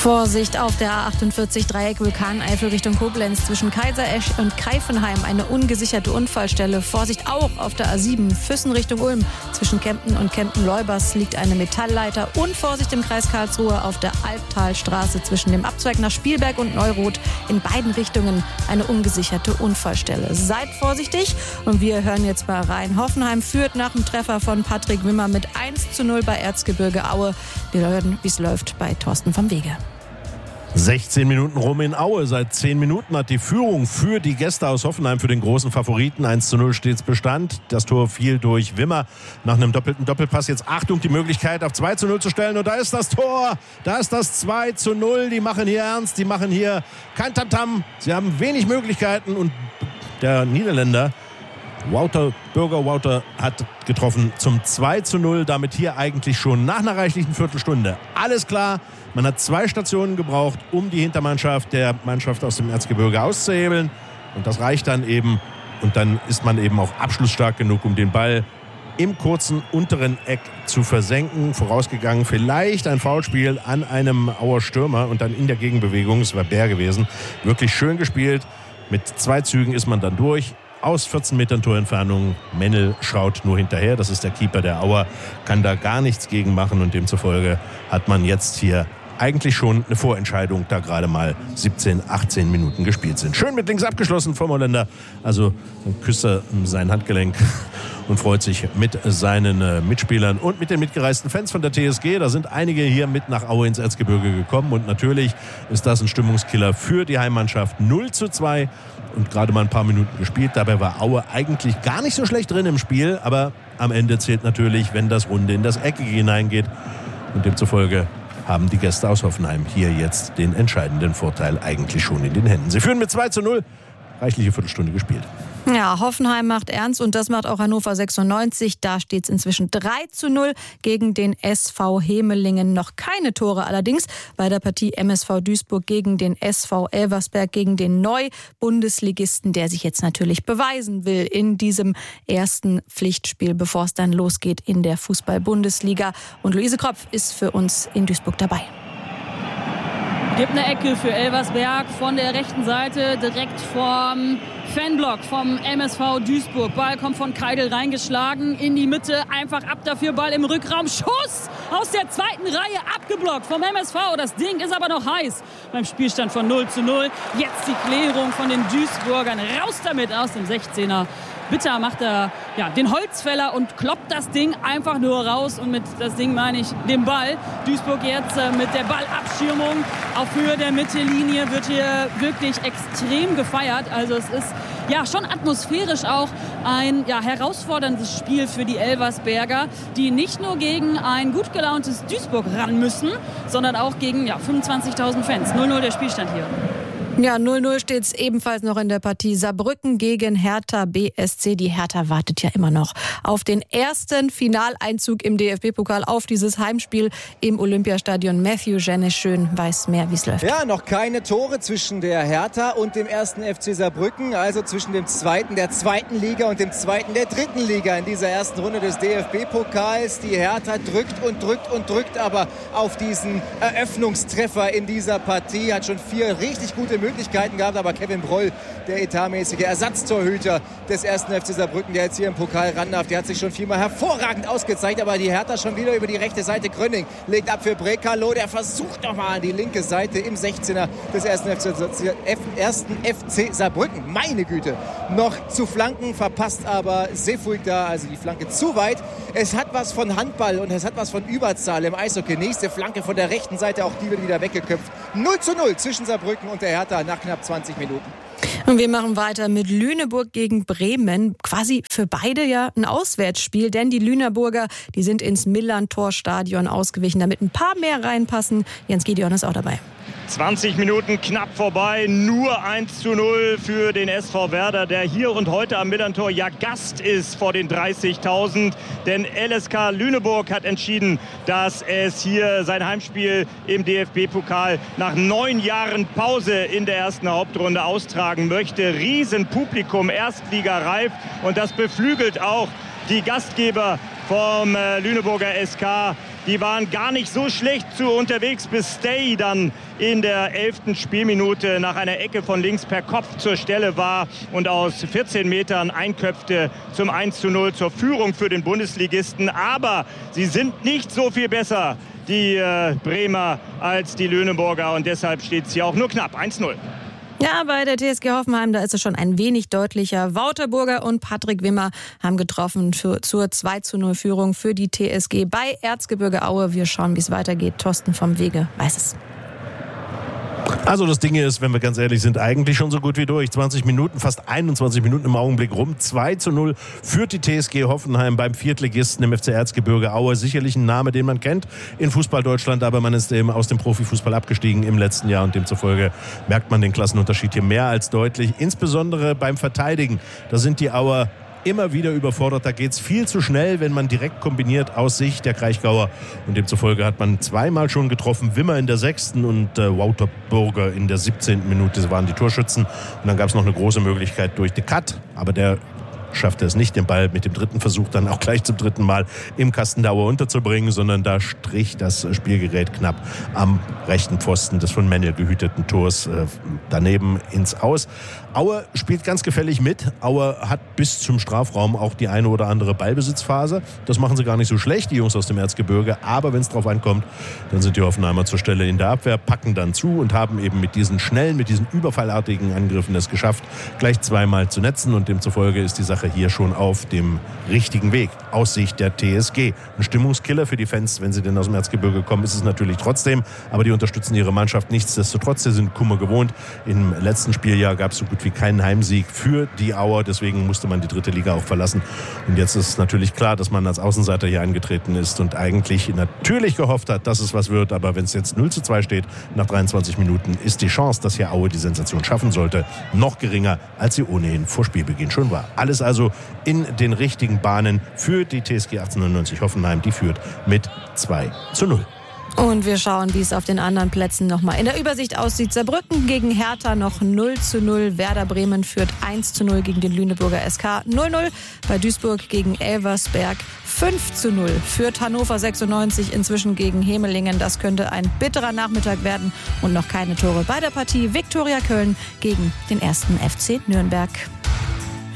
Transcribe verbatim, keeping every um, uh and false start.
Vorsicht auf der A achtundvierzig Dreieck Vulkaneifel Richtung Koblenz zwischen Kaiseresch und Greifenheim eine ungesicherte Unfallstelle. Vorsicht auch auf der A sieben Füssen Richtung Ulm zwischen Kempten und Kempten-Leubers liegt eine Metallleiter. Und Vorsicht im Kreis Karlsruhe auf der Albtalstraße zwischen dem Abzweig nach Spielberg und Neuroth in beiden Richtungen eine ungesicherte Unfallstelle. Seid vorsichtig und wir hören jetzt mal rein. Hoffenheim führt nach dem Treffer von Patrick Wimmer mit eins zu null bei Erzgebirge Aue. Wir hören, wie es läuft bei Thorsten vom Wege. sechzehn Minuten rum in Aue. Seit zehn Minuten hat die Führung für die Gäste aus Hoffenheim, für den großen Favoriten. eins zu null stets Bestand. Das Tor fiel durch Wimmer nach einem doppelten Doppelpass. Jetzt Achtung, die Möglichkeit auf zwei zu null zu stellen. Und da ist das Tor. Da ist das zwei zu null. Die machen hier ernst. Die machen hier kein Tamtam. Sie haben wenig Möglichkeiten. Und der Niederländer Wouter, Bürger Wouter hat getroffen zum zwei zu null. Damit hier eigentlich schon nach einer reichlichen Viertelstunde alles klar. Man hat zwei Stationen gebraucht, um die Hintermannschaft der Mannschaft aus dem Erzgebirge auszuhebeln. Und das reicht dann eben. Und dann ist man eben auch abschlussstark genug, um den Ball im kurzen unteren Eck zu versenken. Vorausgegangen vielleicht ein Foulspiel an einem Auer Stürmer und dann in der Gegenbewegung, es war Bär gewesen, wirklich schön gespielt. Mit zwei Zügen ist man dann durch. Aus vierzehn Metern Torentfernung. Mennel schaut nur hinterher. Das ist der Keeper der Auer. Kann da gar nichts gegen machen. Und demzufolge hat man jetzt hier eigentlich schon eine Vorentscheidung, da gerade mal siebzehn, achtzehn Minuten gespielt sind. Schön mit links abgeschlossen vom Holländer. Also küsst er sein Handgelenk und freut sich mit seinen Mitspielern und mit den mitgereisten Fans von der T S G. Da sind einige hier mit nach Aue ins Erzgebirge gekommen. Und natürlich ist das ein Stimmungskiller für die Heimmannschaft. null zu zwei und gerade mal ein paar Minuten gespielt. Dabei war Aue eigentlich gar nicht so schlecht drin im Spiel. Aber am Ende zählt natürlich, wenn das Runde in das Eckige hineingeht. Und demzufolge haben die Gäste aus Hoffenheim hier jetzt den entscheidenden Vorteil eigentlich schon in den Händen. Sie führen mit zwei zu null. Reichliche Viertelstunde gespielt. Ja, Hoffenheim macht ernst und das macht auch Hannover sechsundneunzig. Da steht es inzwischen drei zu null gegen den S V Hemelingen. Noch keine Tore allerdings bei der Partie M S V Duisburg gegen den S V Elversberg, gegen den Neu-Bundesligisten, der sich jetzt natürlich beweisen will in diesem ersten Pflichtspiel, bevor es dann losgeht in der Fußball-Bundesliga. Und Luise Kropf ist für uns in Duisburg dabei. Gibt eine Ecke für Elversberg von der rechten Seite, direkt vom Fanblock vom M S V Duisburg. Ball kommt von Keidel reingeschlagen in die Mitte, einfach ab dafür, Ball im Rückraum, Schuss aus der zweiten Reihe, abgeblockt vom M S V. Das Ding ist aber noch heiß beim Spielstand von null zu null. Jetzt die Klärung von den Duisburgern, raus damit aus dem sechzehner. Bitter macht er ja, den Holzfäller und kloppt das Ding einfach nur raus. Und mit das Ding meine ich den Ball. Duisburg jetzt äh, mit der Ballabschirmung auf Höhe der Mittellinie wird hier wirklich extrem gefeiert. Also es ist ja schon atmosphärisch auch ein ja, herausforderndes Spiel für die Elversberger, die nicht nur gegen ein gut gelauntes Duisburg ran müssen, sondern auch gegen ja, fünfundzwanzigtausend Fans. null null der Spielstand hier. Ja, null null steht es ebenfalls noch in der Partie Saarbrücken gegen Hertha B S C. Die Hertha wartet ja immer noch auf den ersten Finaleinzug im D F B-Pokal, auf dieses Heimspiel im Olympiastadion. Matthew Jenne schön weiß mehr, wie es läuft. Ja, noch keine Tore zwischen der Hertha und dem ersten F C Saarbrücken, also zwischen dem zweiten der zweiten Liga und dem zweiten der dritten Liga in dieser ersten Runde des D F B-Pokals. Die Hertha drückt und drückt und drückt aber auf diesen Eröffnungstreffer in dieser Partie, hat schon vier richtig gute Möglichkeiten Möglichkeiten gehabt, aber Kevin Broll, der etatmäßige Ersatztorhüter des ersten F C Saarbrücken, der jetzt hier im Pokal ran darf, der hat sich schon viermal hervorragend ausgezeichnet, aber die Hertha schon wieder über die rechte Seite. Gröning legt ab für Brekalo, der versucht nochmal an die linke Seite im sechzehner des ersten F C Saarbrücken, meine Güte, noch zu flanken, verpasst aber Sefuig da, also die Flanke zu weit. Es hat was von Handball und es hat was von Überzahl im Eishockey. Nächste Flanke von der rechten Seite, auch die wird wieder weggeköpft. null zu null zwischen Saarbrücken und der Hertha nach knapp zwanzig Minuten. Und wir machen weiter mit Lüneburg gegen Bremen. Quasi für beide ja ein Auswärtsspiel, denn die Lüneburger, die sind ins Millern-Tor-Stadion ausgewichen, damit ein paar mehr reinpassen. Jens Gideon ist auch dabei. zwanzig Minuten knapp vorbei, nur eins zu null für den S V Werder, der hier und heute am Millern-Tor ja Gast ist vor den dreißigtausend. Denn L S K Lüneburg hat entschieden, dass es hier sein Heimspiel im D F B-Pokal nach neun Jahren Pause in der ersten Hauptrunde austragen möchte. Riesenpublikum, Erstligareif, und das beflügelt auch die Gastgeber vom Lüneburger S K. Die waren gar nicht so schlecht zu unterwegs, bis Stay dann in der elften Spielminute nach einer Ecke von links per Kopf zur Stelle war und aus vierzehn Metern einköpfte zum eins zu null zur Führung für den Bundesligisten. Aber sie sind nicht so viel besser, die äh, Bremer, als die Lüneburger. Und deshalb steht es hier auch nur knapp eins zu null. Ja, bei der T S G Hoffenheim, da ist es schon ein wenig deutlicher. Wouter Burger und Patrick Wimmer haben getroffen für, zur zwei zu null Führung für die T S G bei Erzgebirge Aue. Wir schauen, wie es weitergeht. Thorsten vom Wege weiß es. Also das Ding ist, wenn wir ganz ehrlich sind, eigentlich schon so gut wie durch. zwanzig Minuten, fast einundzwanzig Minuten im Augenblick rum. zwei zu null führt die T S G Hoffenheim beim Viertligisten im F C Erzgebirge Aue. Sicherlich ein Name, den man kennt in Fußball Deutschland, aber man ist eben aus dem Profifußball abgestiegen im letzten Jahr und demzufolge merkt man den Klassenunterschied hier mehr als deutlich. Insbesondere beim Verteidigen. Da sind die Auer immer wieder überfordert. Da geht es viel zu schnell, wenn man direkt kombiniert aus Sicht der Kraichgauer. Und demzufolge hat man zweimal schon getroffen. Wimmer in der sechsten und äh, Wouter Burger in der siebzehnten Minute waren die Torschützen. Und dann gab es noch eine große Möglichkeit durch De Cat. Aber der schaffte es nicht, den Ball mit dem dritten Versuch dann auch gleich zum dritten Mal im Kasten der Aue unterzubringen, sondern da strich das Spielgerät knapp am rechten Pfosten des von Mennel gehüteten Tors äh, daneben ins Aus. Aue spielt ganz gefällig mit. Aue hat bis zum Strafraum auch die eine oder andere Ballbesitzphase. Das machen sie gar nicht so schlecht, die Jungs aus dem Erzgebirge. Aber wenn es drauf ankommt, dann sind die Hoffenheimer zur Stelle in der Abwehr, packen dann zu und haben eben mit diesen schnellen, mit diesen überfallartigen Angriffen es geschafft, gleich zweimal zu netzen. Und demzufolge ist die Sache hier schon auf dem richtigen Weg aus Sicht der T S G. Ein Stimmungskiller für die Fans, wenn sie denn aus dem Erzgebirge kommen, ist es natürlich trotzdem. Aber die unterstützen ihre Mannschaft nichtsdestotrotz. Sie sind Kummer gewohnt. Im letzten Spieljahr gab es so gut wie keinen Heimsieg für die Auer. Deswegen musste man die dritte Liga auch verlassen. Und jetzt ist natürlich klar, dass man als Außenseiter hier angetreten ist und eigentlich natürlich gehofft hat, dass es was wird. Aber wenn es jetzt null zu zwei steht nach dreiundzwanzig Minuten, ist die Chance, dass hier Aue die Sensation schaffen sollte, noch geringer, als sie ohnehin vor Spielbeginn schon war. Alles also in den richtigen Bahnen für die T S G achtzehnhundertneunzig Hoffenheim. Die führt mit zwei zu null. Und wir schauen, wie es auf den anderen Plätzen nochmal in der Übersicht aussieht. Saarbrücken gegen Hertha noch null zu null. Werder Bremen führt eins zu null gegen den Lüneburger S K. null null bei Duisburg gegen Elversberg. fünf zu null führt Hannover sechsundneunzig inzwischen gegen Hemelingen. Das könnte ein bitterer Nachmittag werden. Und noch keine Tore bei der Partie. Viktoria Köln gegen den ersten F C Nürnberg.